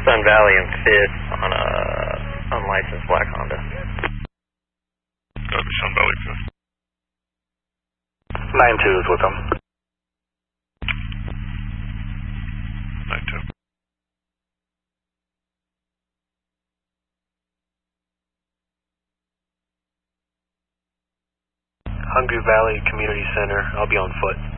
Sun Valley and 5th on a unlicensed black Honda. Copy, Sun Valley 5th. 9-2 is with them. 9-2. Hungry Valley Community Center, I'll be on foot.